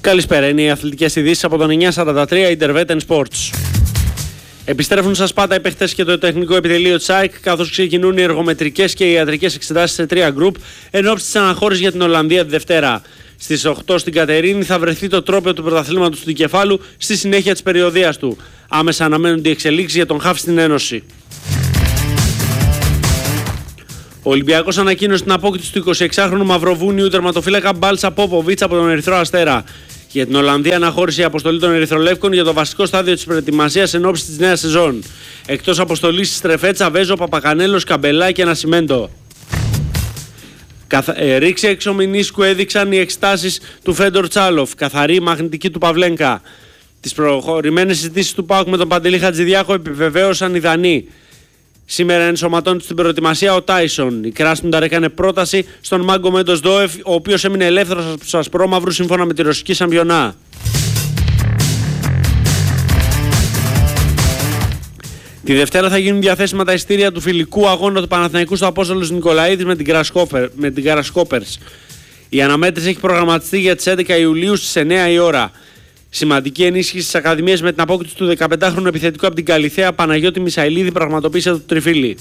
Καλησπέρα, είναι οι αθλητικές ειδήσεις από τον 943 Interveten Sports. Επιστρέφουν στα Σπάτα οι παίχτες και το τεχνικό επιτελείο της ΑΕΚ, καθώς ξεκινούν οι εργομετρικές και οι ιατρικές εξετάσεις σε 3 γκρουπ εν ώψη της αναχώρησης για την Ολλανδία τη Δευτέρα. Στις 8 στην Κατερίνη θα βρεθεί το τρόπαιο του πρωταθλήματος του Δικεφάλου στη συνέχεια της περιοδίας του. Άμεσα αναμένονται οι εξελίξεις για τον ΧΑΦ στην Ένωση. Ο Ολυμπιακός ανακοίνωσε την απόκτηση του 26χρονου Μαυροβούνιου τερματοφύλακα Μπάλτσα Πόποβιτς από τον Ερυθρό Αστέρα. Για την Ολλανδία αναχώρησε η αποστολή των Ερυθρολεύκων για το βασικό στάδιο της προετοιμασίας εν ώψη της νέας σεζόν. Εκτός αποστολής Στρεφέτσα, Βέζο, Παπακανέλος, Καμπελά και Ανασιμέντο. Ρήξη εξωμηνίσκου έδειξαν οι εξτάσεις του Φέντορ Τσάλοφ, καθαρή μαγνητική του Παυλένκα. Τις προχωρημένες συζητήσεις του ΠΑΟΚ με τον Παντελή Χατζηδιάκο επιβεβαίωσαν οι Δανείοι. Σήμερα ενσωματώνεται στην προετοιμασία ο Τάισον. Η Κράσνονταρ έκανε πρόταση στον Μάγκο Μέντος Ντόεφ, ο οποίος έμεινε ελεύθερος από τους ασπρόμαυρους σύμφωνα με τη ρωσική Σαμπιονά. Τη Δευτέρα θα γίνουν διαθέσιμα τα ειστήρια του φιλικού αγώνα του Παναθηναϊκού στο Απόστολος Νικολαίδης με την Καρασκόπερς. Η αναμέτρηση έχει προγραμματιστεί για τις 11 Ιουλίου στις 9 η ώρα. Σημαντική ενίσχυση στις ακαδημίες με την απόκτηση του 15χρονου επιθετικού από την Καλιθέα Παναγιώτη Μισαηλίδη πραγματοποίησε το τριφύλι.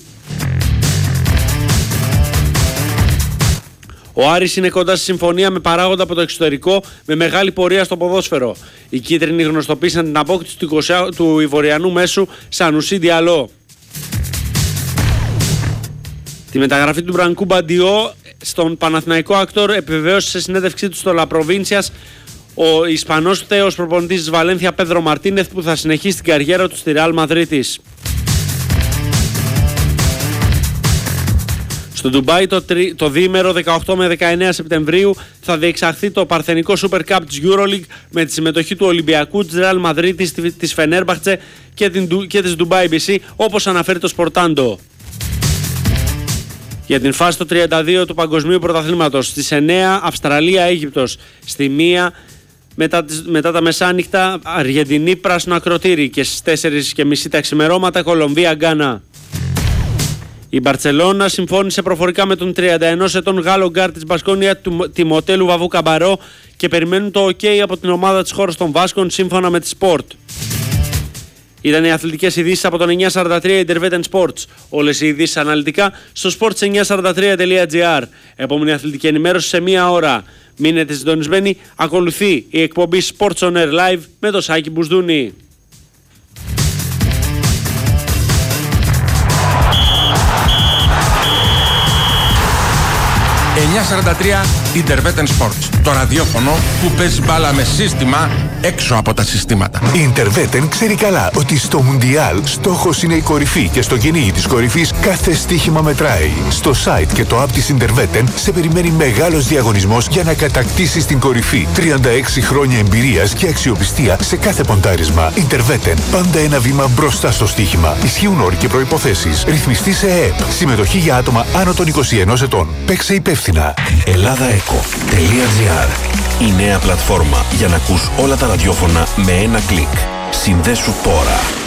Ο Άρης είναι κοντά στη συμφωνία με παράγοντα από το εξωτερικό με μεγάλη πορεία στο ποδόσφαιρο. Οι κίτρινοι γνωστοποίησαν την απόκτηση του Ιβοριανού μέσου Σανουσί Διαλό. Τη μεταγραφή του Μπρανκού Μπαντιό στον Παναθηναϊκό Άκτορ επιβεβαίωσε σε συνέντευξή του στο La Provincias ο Ισπανός θέος προπονητής της Βαλένθια Πέδρο Μαρτίνεθ, που θα συνεχίσει την καριέρα του στη Ρεάλ Μαδρίτης. Στο Ντουμπάι το διήμερο 18 με 19 Σεπτεμβρίου θα διεξαχθεί το παρθενικό Super Cup της EuroLeague με τη συμμετοχή του Ολυμπιακού, της Ρεάλ Μαδρίτης, της Φενέρμπαχτσε και της Ντουμπάι BC, όπως αναφέρει το Σπορτάντο. Για την φάση το 32 του Παγκοσμίου Πρωταθλήματος στις 9 Αυστραλία-Αίγυπτος, στη 1 μετά τα μεσάνυχτα Αργεντινή Πράσινο Ακροτήρι και στις 4:30 τα ξημερώματα Κολομβία-Γκάνα. Η Μπαρτσελώνα συμφώνησε προφορικά με τον 31 ετών Γάλλο γκάρ της Μπασκόνια Τιμοτέλου Βαβού Καμπαρό και περιμένουν το OK από την ομάδα της χώρας των Βάσκων σύμφωνα με τη Sport. Ήταν οι αθλητικές ειδήσεις από τον 943 Interveten Sports. Όλες οι ειδήσεις αναλυτικά στο sports943.gr. Επόμενη αθλητική ενημέρωση σε 1 ώρα. Μείνετε συντονισμένοι, ακολουθεί η εκπομπή Sports on Air Live με το Σάκη Μπουσδούνη. Interveten Sports, το ραδιόφωνο που παίζει μπάλα με σύστημα έξω από τα συστήματα. Η Interveten ξέρει καλά ότι στο Μουντιάλ στόχος είναι η κορυφή και στο κυνήγι της κορυφής κάθε στοίχημα μετράει. Στο site και το app της Interveten σε περιμένει μεγάλος διαγωνισμός για να κατακτήσεις την κορυφή. 36 χρόνια εμπειρίας και αξιοπιστία σε κάθε ποντάρισμα. Interveten, πάντα ένα βήμα μπροστά στο στοίχημα. Ισχύουν όροι και προϋποθέσεις. Ρυθμιστή σε ΕΕΠ. Συμμετοχή για άτομα άνω των 21 ετών. Παίξε υπεύθυνα. ElladaEco.gr, η νέα πλατφόρμα για να ακούς όλα τα ραδιόφωνα με ένα κλικ. Συνδέσου τώρα.